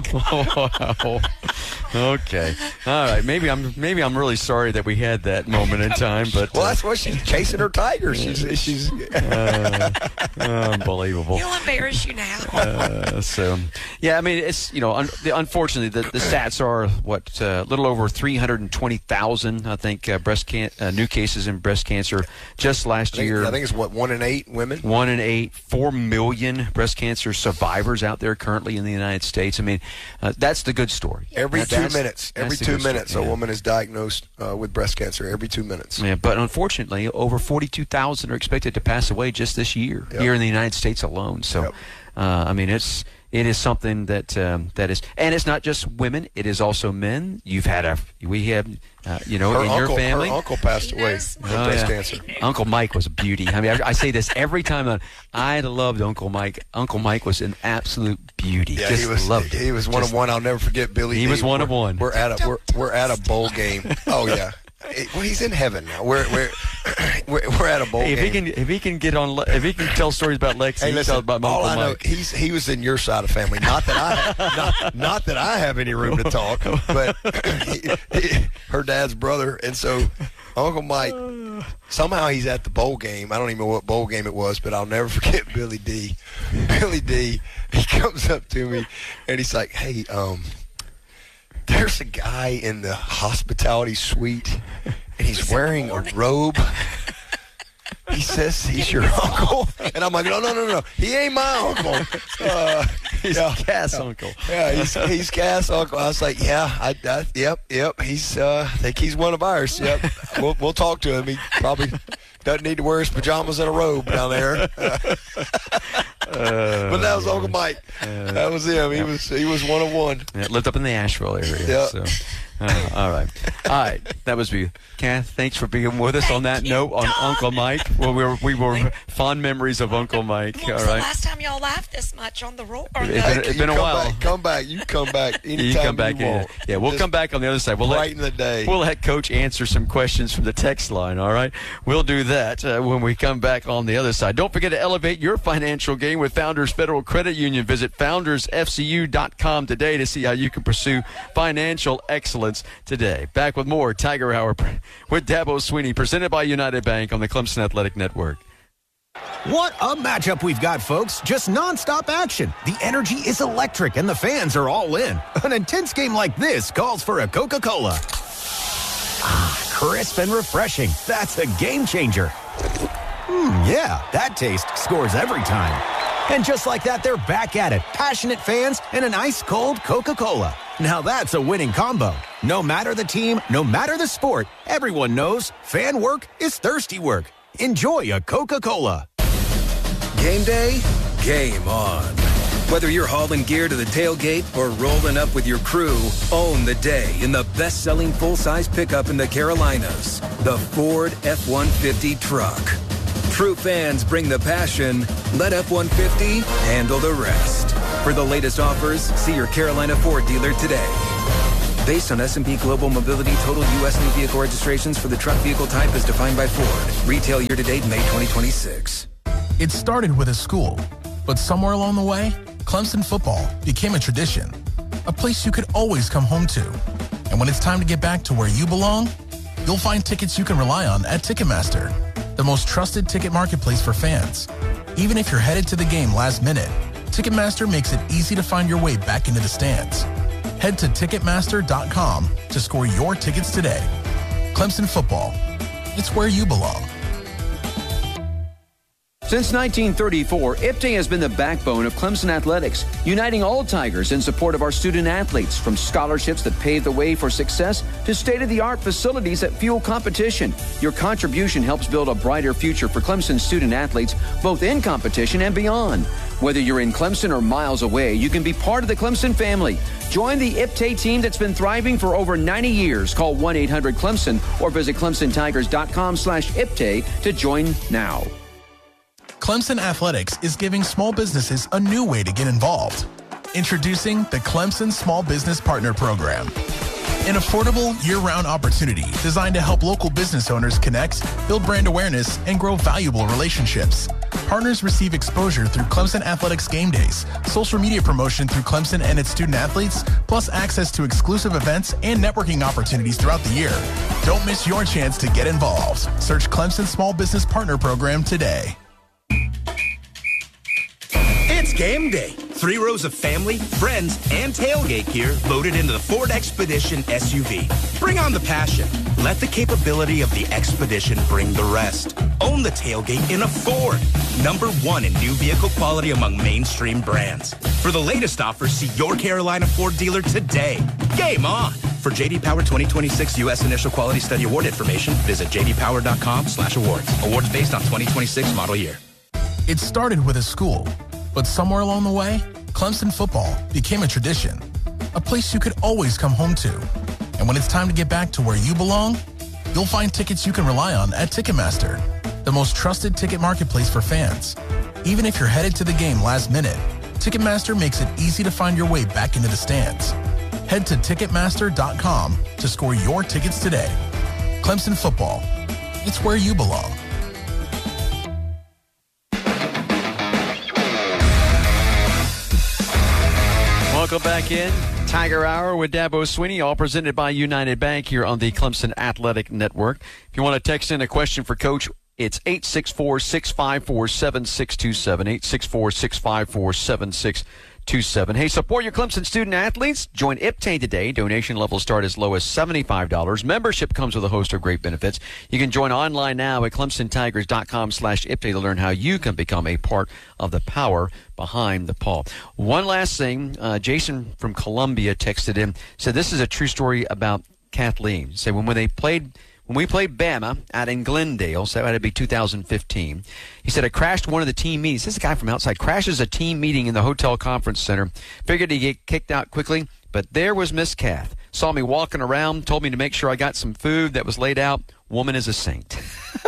Wow. Okay. All right. Maybe I'm maybe I'm really sorry that we had that moment in time, but well, uh, that's why she's chasing her tiger. She's she's uh, unbelievable. He'll embarrass you now. Uh, so, yeah, I mean, it's you know, un- the, unfortunately, the, the stats are what a uh, little over three hundred twenty thousand. I think uh, breast can- uh, new cases in breast cancer just last I think, year. I think it's what one in eight women. One in eight, four million breast cancer survivors out there currently in the United States. I mean, uh, that's the good story. Every That- two that's, minutes, every that's the two good minutes, story. a Yeah. woman is diagnosed uh, with breast cancer. Every two minutes. Yeah, but unfortunately, over forty-two thousand are expected to pass away just this year Yep. here in the United States alone. So, Yep. uh, I mean, it's it is something that um, that is, and it's not just women; it is also men. You've had a we have, uh, you know, Her in uncle, your family. her uncle passed away from Oh, breast yeah. cancer. Uncle Mike was a beauty. I mean, I, I say this every time. That I loved Uncle Mike. Uncle Mike was an absolute beauty. Yeah, Just he was. loved He it. was one Just- of one. I'll never forget Billy. He D. was one we're, of one. We're at a we're, we're at a bowl game. Oh yeah. It- well, he's in heaven now. We're we're we're, we're at a bowl Hey, if game. he can, if he can get on, Le- if he can tell stories about Lexi, Hey, he listen, tell about all Uncle I know, Mike. he's he was in your side of the family. Not that I have, not, not that I have any room to talk, but he, he, her dad's brother, and so Uncle Mike. Somehow he's at the bowl game. I don't even know what bowl game it was, but I'll never forget Billy D. Billy D. He comes up to me and he's like, "Hey, um, there's a guy in the hospitality suite, and he's wearing a robe." He says he's your uncle, and I'm like, no, no, no, no, he ain't my uncle. Uh, He's yeah, Cass' uncle. Yeah, he's he's Cass' uncle. I was like, yeah, I, I yep, yep. He's uh, I think he's one of ours. Yep, we'll we'll talk to him. He probably doesn't need to wear his pajamas and a robe down there. But that was Uncle Mike. Uh, that was him. He yeah. was he was one of one. Yeah, lived up in the Asheville area. Yeah. So, uh, all right, all right. That was you, Kath. Thanks for being with us. Thank on that you, note, on Don. Uncle Mike. Well, we were we were fond memories of Uncle Mike. When All was the right. last time y'all laughed this much on the roll? Or It's the, been- it's been a come while. Back, come back. You come back anytime You come back you in. want. Yeah, we'll Just come back on the other side. We'll brighten let, the day. We'll let Coach answer some questions from the text line, all right? We'll do that uh, when we come back on the other side. Don't forget to elevate your financial game with Founders Federal Credit Union. Visit founders f c u dot com today to see how you can pursue financial excellence today. Back with more Tiger Hour with Dabo Sweeney, presented by United Bank on the Clemson Athletic Network. What a matchup we've got, folks. Just nonstop action. The energy is electric and the fans are all in. An intense game like this calls for a Coca-Cola. Ah, crisp and refreshing. That's a game changer. Hmm, yeah, that taste scores every time. And just like that, they're back at it. Passionate fans and an ice-cold Coca-Cola. Now that's a winning combo. No matter the team, no matter the sport, everyone knows fan work is thirsty work. Enjoy a Coca-Cola. Game day, game on. Whether you're hauling gear to the tailgate or rolling up with your crew, own the day in the best-selling full-size pickup in the Carolinas, the Ford F one fifty truck. True fans bring the passion. Let F one fifty handle the rest. For the latest offers, see your Carolina Ford dealer today. Based on S and P Global Mobility total U S new vehicle registrations for the truck vehicle type as defined by Ford. Retail year-to-date May twenty twenty-six. It started with a school, but somewhere along the way, Clemson football became a tradition, a place you could always come home to. And when it's time to get back to where you belong, you'll find tickets you can rely on at Ticketmaster, the most trusted ticket marketplace for fans. Even if you're headed to the game last minute, Ticketmaster makes it easy to find your way back into the stands. Head to Ticketmaster dot com to score your tickets today. Clemson football, it's where you belong. Since nineteen thirty-four, I P T A has been the backbone of Clemson athletics, uniting all Tigers in support of our student athletes, from scholarships that pave the way for success to state-of-the-art facilities that fuel competition. Your contribution helps build a brighter future for Clemson student athletes, both in competition and beyond. Whether you're in Clemson or miles away, you can be part of the Clemson family. Join the I P T A team that's been thriving for over ninety years. Call one eight hundred Clemson or visit Clemson Tigers dot com slash I P T A to join now. Clemson Athletics is giving small businesses a new way to get involved. Introducing the Clemson Small Business Partner Program, an affordable year-round opportunity designed to help local business owners connect, build brand awareness, and grow valuable relationships. Partners receive exposure through Clemson Athletics game days, social media promotion through Clemson and its student athletes, plus access to exclusive events and networking opportunities throughout the year. Don't miss your chance to get involved. Search Clemson Small Business Partner Program today. It's game day. Three rows of family, friends, and tailgate gear loaded into the Ford Expedition S U V. Bring on the passion. Let the capability of the Expedition bring the rest. Own the tailgate in a Ford. Number one in new vehicle quality among mainstream brands. For the latest offers, see your Carolina Ford dealer today. Game on. For J D Power twenty twenty-six U S Initial Quality Study Award information, visit J D Power dot com slash awards. Awards based on twenty twenty-six model year. It started with a school, but somewhere along the way, Clemson football became a tradition, a place you could always come home to. And when it's time to get back to where you belong, you'll find tickets you can rely on at Ticketmaster, the most trusted ticket marketplace for fans. Even if you're headed to the game last minute, Ticketmaster makes it easy to find your way back into the stands. Head to Ticketmaster dot com to score your tickets today. Clemson football, it's where you belong. Welcome back in. Tiger Hour with Dabo Swinney, all presented by United Bank here on the Clemson Athletic Network. If you want to text in a question for Coach, it's eight six four, six five four, seven six two seven, eight six four, six five four, seven six two seven. Hey, support your Clemson student athletes. Join I P T A today. Donation levels start as low as seventy-five dollars. Membership comes with a host of great benefits. You can join online now at Clemson Tigers dot com slash I P T A to learn how you can become a part of the power behind the Paul. One last thing. Uh, Jason from Columbia texted in, said this is a true story about Kathleen. He said when, when they played... When we played Bama out in Glendale, so that had to be two thousand fifteen, he said, I crashed one of the team meetings. This is a guy from outside. Crashes a team meeting in the hotel conference center. Figured he'd get kicked out quickly, but there was Miss Kath. Saw me walking around, told me to make sure I got some food that was laid out. Woman is a saint.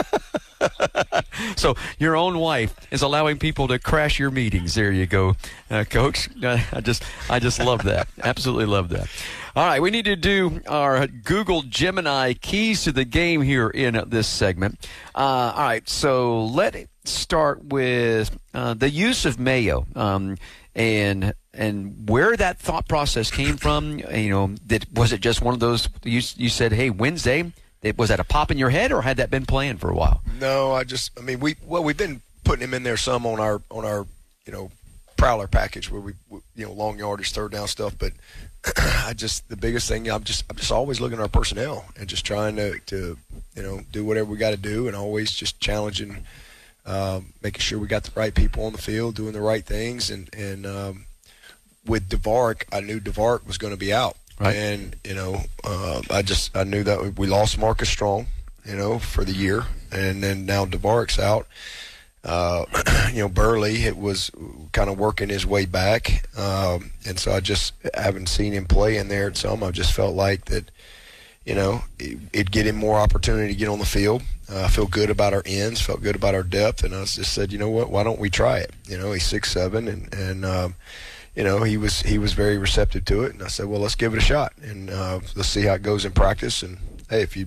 So your own wife is allowing people to crash your meetings. There you go, uh, Coach. Uh, I just, I just love that. Absolutely love that. All right, we need to do our Google Gemini keys to the game here in uh, this segment. Uh, all right, so let's start with uh, the use of mayo um, and and where that thought process came from. You know, that was it just one of those? You you said, hey, Wednesday. It, was that a pop in your head, or had that been playing for a while? No, I just, I mean, we well, we've been putting him in there some on our on our, you know, Prowler package where we, you know, long yardage, third down stuff. But I just, the biggest thing, I'm just, I'm just always looking at our personnel and just trying to, to you know, do whatever we got to do, and always just challenging, um, making sure we got the right people on the field, doing the right things, and and um, with DeVark, I knew DeVark was going to be out. Right. And, you know, uh, I just I knew that we lost Marcus Strong, you know, for the year. And then now DeVark's out. Uh, you know, Burley it was kind of working his way back, um, and so I just haven't seen him play in there some. I just felt like that, you know, it, it'd get him more opportunity to get on the field. Uh, I feel good about our ends, felt good about our depth, and I just said, you know what, why don't we try it? You know, he's six seven, and and um, you know he was he was very receptive to it, and I said, well, let's give it a shot, and uh, let's see how it goes in practice, and hey, if you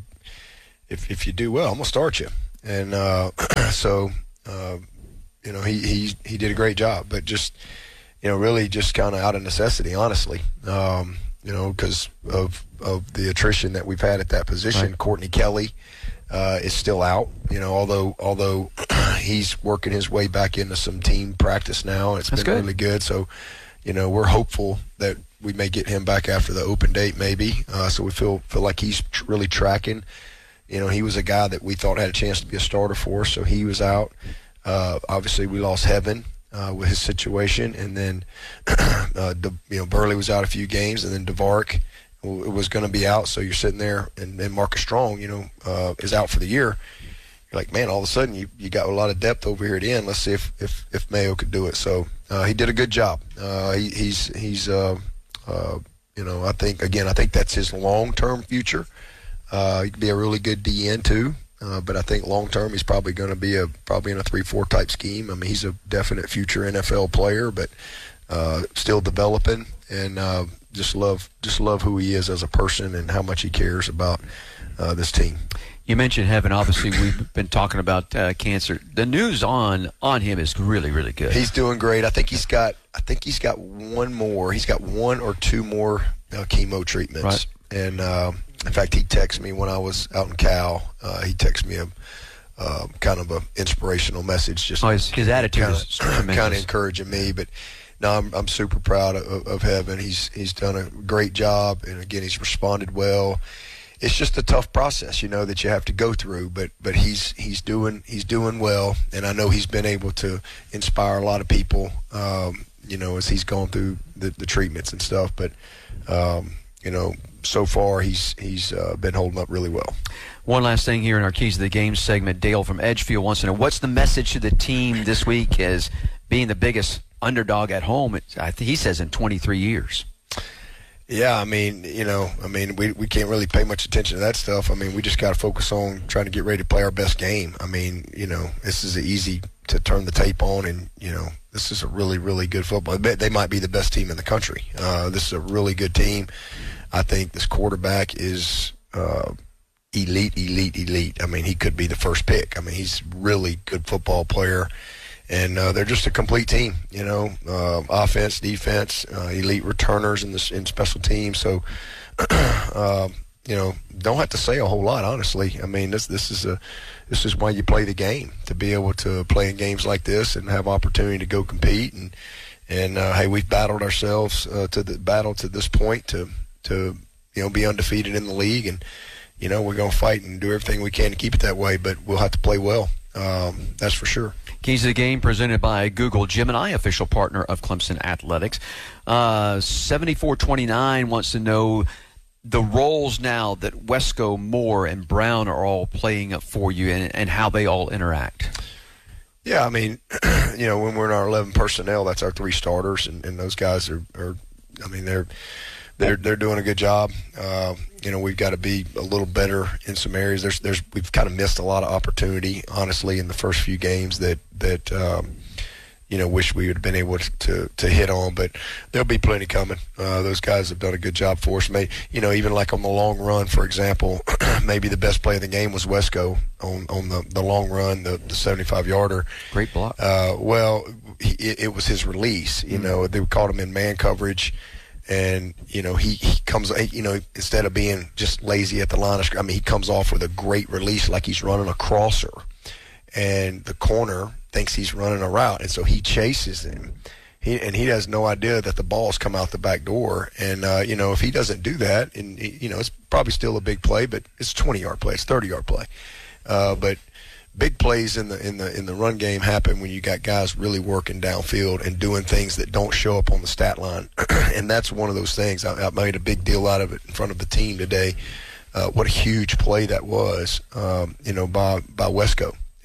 if if you do well, I'm gonna start you, and uh, so. Uh, you know, he, he he did a great job, but just, you know, really just kind of out of necessity, honestly. Um, you know, because of of the attrition that we've had at that position. Right. Courtney Kelly uh, is still out. You know, although although he's working his way back into some team practice now. It's That's been good. really good. So, you know, we're hopeful that we may get him back after the open date, maybe. Uh, so we feel feel like he's tr- really tracking. You know, he was a guy that we thought had a chance to be a starter for us, so he was out. Uh, obviously, we lost Heaven uh, with his situation, and then uh, De, you know Burley was out a few games, and then DeVark was going to be out. So you're sitting there, and then Marcus Strong, you know, uh, is out for the year. You're like, man, all of a sudden you you got a lot of depth over here at the end. Let's see if if, if Mayo could do it. So uh, he did a good job. Uh, he, he's he's uh, uh, you know I think again I think that's his long term future. Uh, he could be a really good D N too, uh, but I think long term he's probably going to be a probably in a three four type scheme. I mean, he's a definite future N F L player, but uh, still developing, and uh, just love just love who he is as a person and how much he cares about uh, this team. You mentioned Heaven. Obviously, we've been talking about uh, cancer. The news on on him is really really good. He's doing great. I think he's got I think he's got one more. He's got one or two more uh, chemo treatments, right. and. Uh, In fact, he texted me when I was out in Cal. Uh, he texted me a uh, kind of a inspirational message, just oh, his, his attitude kinda, is tremendous. kind of encouraging me. But no, I'm I'm super proud of, of Heaven. He's he's done a great job, and again, he's responded well. It's just a tough process, you know, that you have to go through. But but he's he's doing he's doing well, and I know he's been able to inspire a lot of people, um, you know, as he's gone through the, the treatments and stuff. But um, you know. So far, he's he's uh, been holding up really well. One last thing here in our Keys to the Game segment. Dale from Edgefield wants to know, what's the message to the team this week as being the biggest underdog at home, I think he says, in twenty-three years? Yeah, I mean, you know, I mean, we we can't really pay much attention to that stuff. I mean, we just got to focus on trying to get ready to play our best game. I mean, you know, this is easy to turn the tape on, and, you know, this is a really, really good football. They might be the best team in the country. Uh, this is a really good team. I think this quarterback is uh, elite, elite, elite. I mean, he could be the first pick. I mean, he's a really good football player. And uh, they're just a complete team, you know, uh, offense, defense, uh, elite returners in, this, in special teams. So, uh, you know, don't have to say a whole lot, honestly. I mean, this this is a this is why you play the game, to be able to play in games like this and have opportunity to go compete. And, and uh, hey, we've battled ourselves uh, to the battle to this point to – to, you know, be undefeated in the league, and, you know, we're going to fight and do everything we can to keep it that way, but we'll have to play well. Um, that's for sure. Keys to the Game presented by Google Gemini, official partner of Clemson Athletics. Uh, seventy-four twenty-nine wants to know the roles now that Wesco, Moore, and Brown are all playing up for you, and, and how they all interact. Yeah, I mean, you know, when we're in our eleven personnel, that's our three starters, and, and those guys are, are, I mean, they're, They're they're doing a good job. Uh, you know, we've got to be a little better in some areas. There's there's we've kind of missed a lot of opportunity, honestly, in the first few games that that um, you know wish we would have been able to, to to hit on. But there'll be plenty coming. Uh, those guys have done a good job for us. May you know even like on the long run, for example, maybe the best play of the game was Wesco on on the, the long run, the, the seventy-five yarder. Great block. Uh, well, he, it was his release. You mm-hmm. know, they caught him in man coverage. And, you know, he, he comes, you know, instead of being just lazy at the line of scrimmage, I mean, he comes off with a great release like he's running a crosser. And the corner thinks he's running a route. And so he chases him. He, and he has no idea that the ball's come out the back door. And, uh, you know, if he doesn't do that, and, you know, it's probably still a big play, but it's a twenty-yard play. It's a thirty-yard play. Uh, but big plays in the in the in the run game happen when you got guys really working downfield and doing things that don't show up on the stat line, and that's one of those things. I, I made a big deal out of it in front of the team today. Uh, what a huge play that was, um, you know, by by Wesco,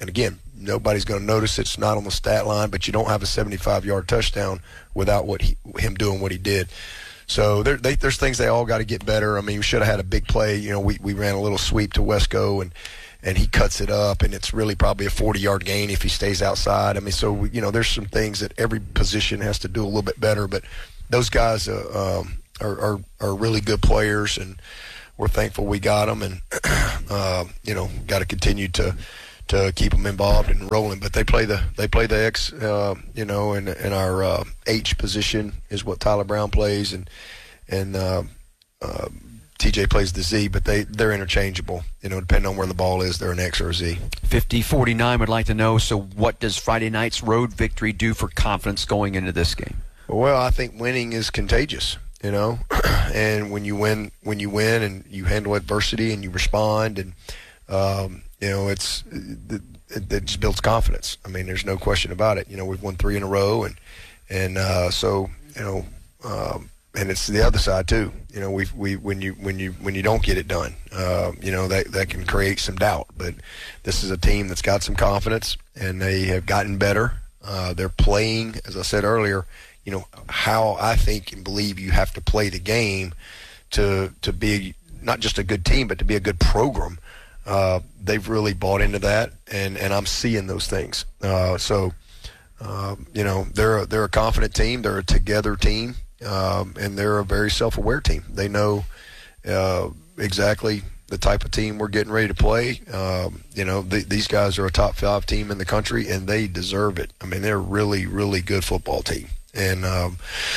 And again, nobody's going to notice it's not on the stat line, but you don't have a seventy-five-yard touchdown without what he, him doing what he did. So there, they, there's things they all got to get better. I mean, we should have had a big play. You know, we, we ran a little sweep to Wesco, and and he cuts it up, and it's really probably a forty-yard gain if he stays outside. I mean, so, we, you know, there's some things that every position has to do a little bit better, but those guys uh, um, are, are, are really good players, and we're thankful we got them, and, uh, you know, got to continue to to keep them involved and rolling. But they play the they play the X, uh, you know, and, and our uh, H position is what Tyler Brown plays, and and uh, uh, T J plays the Z, but they, they're interchangeable. You know, depending on where the ball is, they're an X or a Z. fifty forty-nine would like to know, so what does Friday night's road victory do for confidence going into this game? Well, I think winning is contagious, you know, and when you win, when you win and you handle adversity and you respond, and um, you know, it's it, it just builds confidence. I mean, there's no question about it. You know, we've won three in a row, and and uh, so you know, um, and it's the other side too. You know, we we when you when you when you don't get it done, uh, you know, that that can create some doubt. But this is a team that's got some confidence, and they have gotten better. Uh, they're playing, as I said earlier, you know, how I think and believe you have to play the game to to be not just a good team, but to be a good program. Uh, they've really bought into that, and, and I'm seeing those things. Uh, so, uh, you know, they're a, they're a confident team. They're a together team, um, and they're a very self-aware team. They know uh, exactly the type of team we're getting ready to play. Um, you know, th- these guys are a top five team in the country, and they deserve it. I mean, they're a really, really good football team. And um,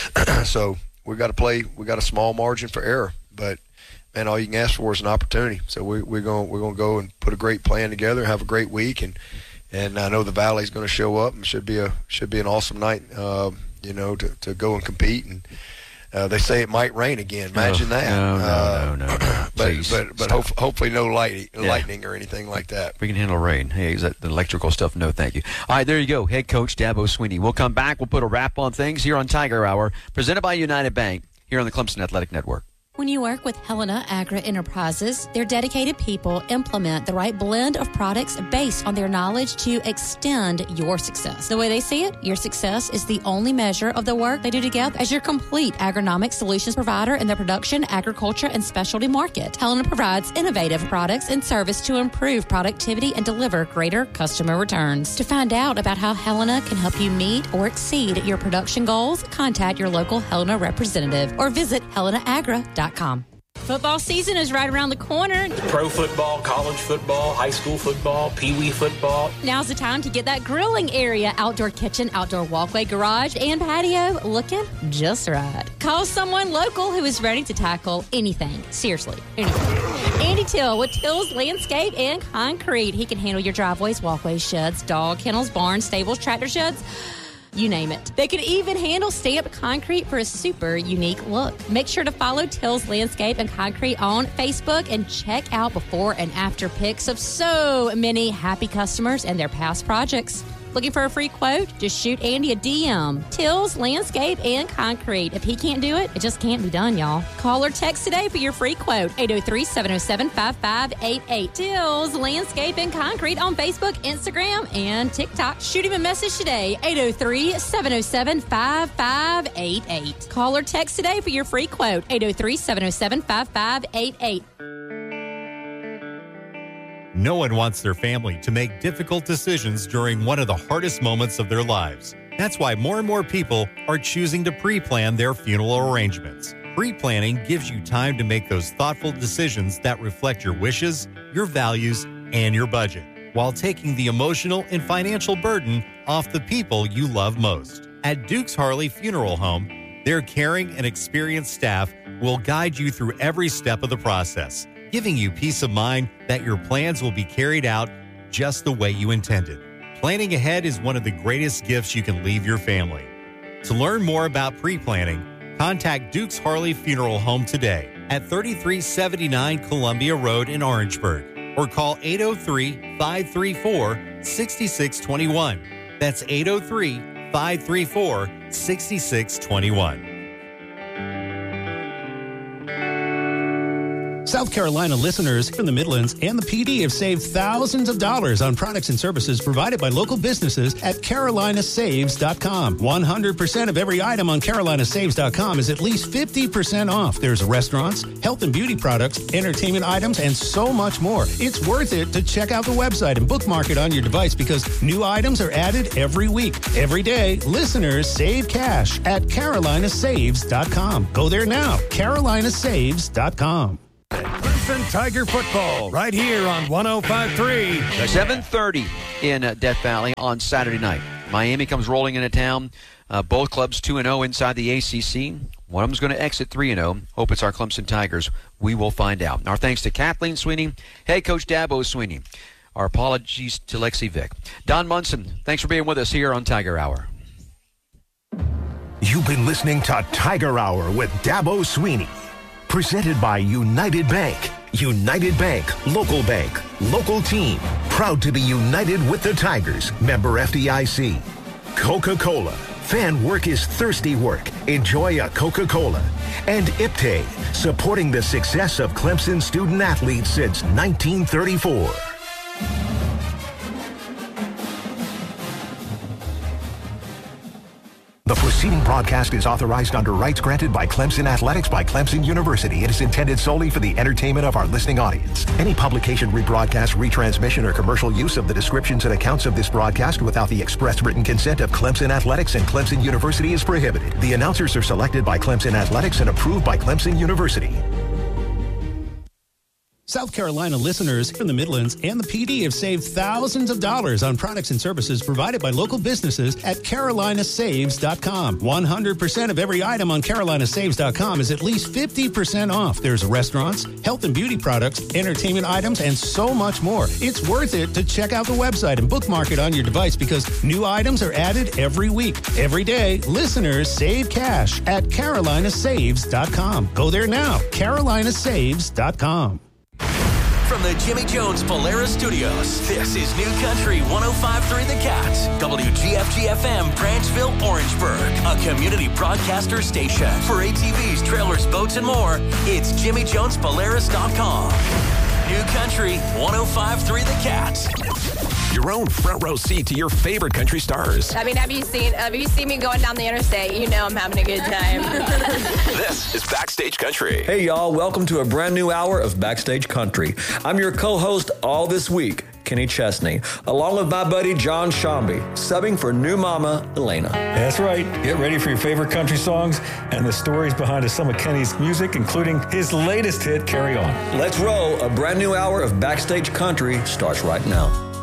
so we've got to play. We've got a small margin for error, but man, all you can ask for is an opportunity. So we, we're going we're going to go and put a great plan together, have a great week, and and I know the Valley's going to show up, and should be a should be an awesome night. Uh, you know, to, to go and compete. And uh, they say it might rain again. Imagine no, that. No, no, uh, no, no, no. But Please, but but hope, hopefully no light, yeah. lightning or anything like that. We can handle rain. Hey, is that the electrical stuff? No, thank you. All right, there you go. Head coach Dabo Swinney. We'll come back. We'll put a wrap on things here on Tiger Hour, presented by United Bank, here on the Clemson Athletic Network. When you work with Helena Agri Enterprises, their dedicated people implement the right blend of products based on their knowledge to extend your success. The way they see it, your success is the only measure of the work they do together. As your complete agronomic solutions provider in the production, agriculture, and specialty market, Helena provides innovative products and service to improve productivity and deliver greater customer returns. To find out about how Helena can help you meet or exceed your production goals, contact your local Helena representative or visit helena agra dot com. Football season is right around the corner. Pro football, college football, high school football, pee-wee football. Now's the time to get that grilling area, outdoor kitchen, outdoor walkway, garage, and patio looking just right. Call someone local who is ready to tackle anything. Seriously, anything. Andy Till with Till's Landscape and Concrete. He can handle your driveways, walkways, sheds, dog kennels, barns, stables, tractor sheds. You name it. They can even handle stamped concrete for a super unique look. Make sure to follow Till's Landscape and Concrete on Facebook and check out before and after pics of so many happy customers and their past projects. Looking for a free quote? Just shoot Andy a D M. Till's Landscape and Concrete. If he can't do it, it just can't be done, y'all. Call or text today for your free quote. eight oh three, seven oh seven, five five eight eight. Till's Landscape and Concrete on Facebook, Instagram, and TikTok. Shoot him a message today. eight oh three, seven oh seven, five five eight eight. Call or text today for your free quote. eight oh three, seven oh seven, five five eight eight. No one wants their family to make difficult decisions during one of the hardest moments of their lives. That's why more and more people are choosing to pre-plan their funeral arrangements. Pre-planning gives you time to make those thoughtful decisions that reflect your wishes, your values, and your budget, while taking the emotional and financial burden off the people you love most. At Dukes Harley Funeral Home, their caring and experienced staff will guide you through every step of the process, giving you peace of mind that your plans will be carried out just the way you intended. Planning ahead is one of the greatest gifts you can leave your family. To learn more about pre-planning, contact Dukes Harley Funeral Home today at thirty-three seventy-nine Columbia Road in Orangeburg, or call eight oh three, five three four, six six two one. That's eight oh three, five three four, six six two one. South Carolina listeners from the Midlands and the P D have saved thousands of dollars on products and services provided by local businesses at carolina saves dot com. one hundred percent of every item on carolina saves dot com is at least fifty percent off. There's restaurants, health and beauty products, entertainment items, and so much more. It's worth it to check out the website and bookmark it on your device because new items are added every week. Every day, listeners save cash at carolina saves dot com. Go there now, carolina saves dot com. Clemson Tiger football right here on one oh five point three. seven thirty in uh, Death Valley on Saturday night. Miami comes rolling into town. Uh, both clubs two and oh inside the A C C. One of them's going to exit three and oh. Hope it's our Clemson Tigers. We will find out. Our thanks to Kathleen Sweeney, head coach Dabo Sweeney. Our apologies to Lexi Vick. Don Munson, thanks for being with us here on Tiger Hour. You've been listening to Tiger Hour with Dabo Sweeney. Presented by United Bank. United Bank, local bank, local team. Proud to be united with the Tigers. Member F D I C. Coca-Cola. Fan work is thirsty work. Enjoy a Coca-Cola. And I P T A, supporting the success of Clemson student athletes since nineteen thirty-four. The preceding broadcast is authorized under rights granted by Clemson Athletics by Clemson University. It is intended solely for the entertainment of our listening audience. Any publication, rebroadcast, retransmission, or commercial use of the descriptions and accounts of this broadcast without the express written consent of Clemson Athletics and Clemson University is prohibited. The announcers are selected by Clemson Athletics and approved by Clemson University. South Carolina listeners from the Midlands and the P D have saved thousands of dollars on products and services provided by local businesses at carolina saves dot com. one hundred percent of every item on carolina saves dot com is at least fifty percent off. There's restaurants, health and beauty products, entertainment items, and so much more. It's worth it to check out the website and bookmark it on your device because new items are added every week. Every day, listeners save cash at carolina saves dot com. Go there now, carolina saves dot com. From the Jimmy Jones Polaris Studios, this is New Country one oh five point three The Cat, W G F G F M, Branchville, Orangeburg, a community broadcaster station. For A T Vs, trailers, boats, and more, it's jimmy jones polaris dot com. New Country one oh five point three The Cat. Your own front row seat to your favorite country stars. I mean, have you seen have you seen me going down the interstate? You know I'm having a good time. This is Backstage Country. Hey, y'all. Welcome to a brand new hour of Backstage Country. I'm your co-host all this week, Kenny Chesney, along with my buddy John Shambi, subbing for new mama Elena. That's right. Get ready for your favorite country songs and the stories behind some of Kenny's music, including his latest hit, Carry On. Let's roll. A brand new hour of Backstage Country starts right now.